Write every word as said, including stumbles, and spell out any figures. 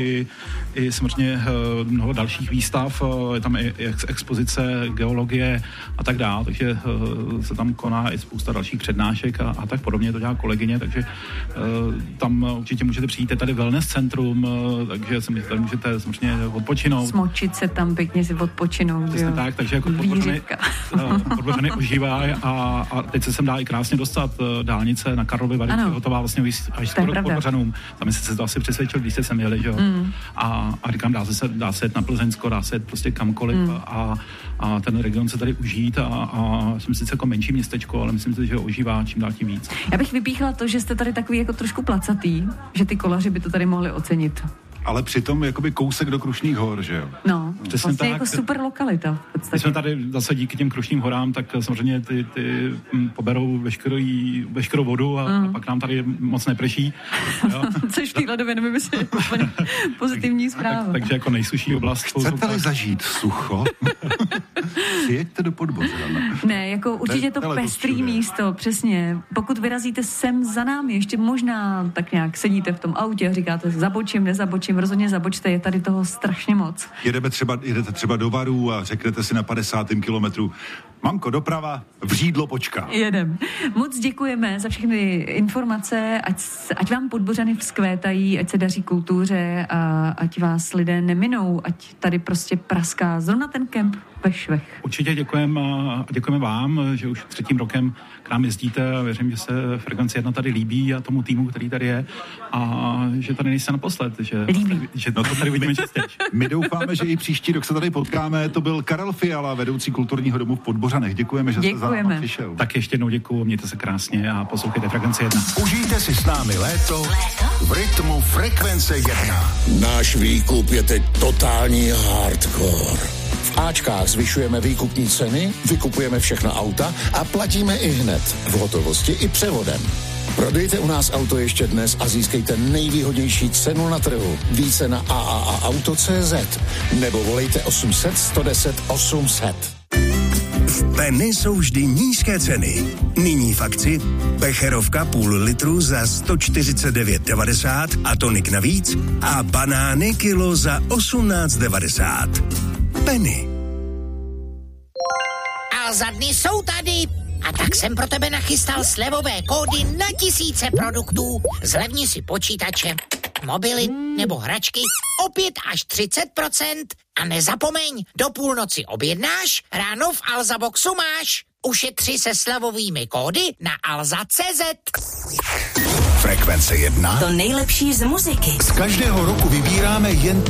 I, i samozřejmě mnoho dalších výstav, je tam i ex, expozice, geologie a tak dále, takže se tam koná i spousta dalších přednášek a, a tak podobně, to dělá kolegyně, takže tam určitě můžete přijít, je tady wellness centrum, takže si tady můžete samozřejmě odpočinout. Smočit se tam pěkně si odpočinout. Přesně tak, takže jako Podbořany užívá a, a teď se sem dá i krásně dostat dálnice na Karlovy Vary, hotová vlastně až skoro k Podbořanům. Tam jste se to asi přesvědčil, když jste sem jeli, že jo. Mm. A, a říkám, dá se, dá se jet na Plzeňsko, dá se jet prostě kamkoliv mm. a, a ten region se tady užít a, a jsem sice jako menší městečko, ale myslím si, že ho užívá čím dál tím víc. Já bych vypíchla to, že jste tady takový jako trošku placatý, že ty kolaři by to tady mohli ocenit. Ale přitom jakoby kousek do Krušných hor, že jo? No, přesně vlastně tak, jako super lokalita. My jsme tady zase díky těm Krušným horám, tak samozřejmě ty, ty poberou veškerý, veškerou vodu a, mm. a pak nám tady moc neprší. Což v téhle době nevím, jestli je úplně pozitivní zpráva. Tak, takže jako nejsuší oblast. Chcete-li zažít sucho? Přijeďte do Podbořan. Ne, jako určitě to pestrý místo, přesně. Pokud vyrazíte sem za námi, ještě možná tak nějak sedíte v tom autě a říkáte, zabočím, nezabočím, rozhodně zabočte, je tady toho strašně moc. Jedeme třeba, jedete třeba do Varů a řeknete si na padesátém kilometru, mamko, doprava, vřídlo počká. Jedem. Moc děkujeme za všechny informace, ať, ať vám Podbořany vzkvétají, ať se daří kultuře a ať vás lidé neminou, ať tady prostě praská zrovna ten kemp ve Švech. Určitě děkujeme a děkujeme vám, že už třetím rokem k nám jezdíte a věřím, že se Frekvence jedna tady líbí a tomu týmu, který tady je a že tady nejste naposled, že, líbí. že no to tady uvidíme častěji. My doufáme, že i příští rok se tady potkáme. To byl Karel Fiala, vedoucí kulturního domu v Podbořanech. Děkujeme, že děkujeme. jste za námi přišel. Tak ještě jednou děkuju, mějte se krásně a poslouchejte Frekvenci jedna. Užijte si s námi léto, léto? v rytmu Frekvence jedna. Náš výkup je teď totální hardcore. V Ačkách zvyšujeme výkupní ceny, vykupujeme všechna auta a platíme i hned, v hotovosti i převodem. Prodejte u nás auto ještě dnes a získejte nejvýhodnější cenu na trhu. Více na a a a auto tečka cé zet nebo volejte osm set, sto deset, osm set. V Penny jsou vždy nízké ceny. Nyní v akci becherovka půl litru za sto čtyřicet devět devadesát a tonik navíc a banány kilo za osmnáct devadesát. Penny. A za dny jsou tady. A tak jsem pro tebe nachystal slevové kódy na tisíce produktů. Zlevni si počítače, mobily nebo hračky o pět až třicet procent. A nezapomeň, do půlnoci objednáš, ráno v Alzaboxu máš. Ušetři se slevovými kódy na alza tečka cé zet. Frekvence jedna. To nejlepší z muziky. Z každého roku vybíráme jen